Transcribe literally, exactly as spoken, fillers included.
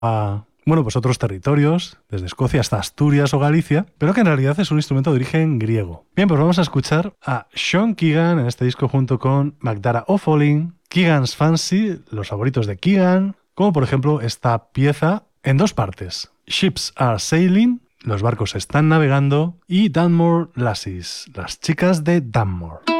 a, bueno, pues otros territorios, desde Escocia hasta Asturias o Galicia, pero que en realidad es un instrumento de origen griego. Bien, pues vamos a escuchar a Sean Keegan en este disco junto con Magdara O'Fallin, Keegan's Fancy, los favoritos de Keegan, como por ejemplo esta pieza en dos partes. Ships are sailing, los barcos están navegando, y Dunmore Lassies, las chicas de Dunmore.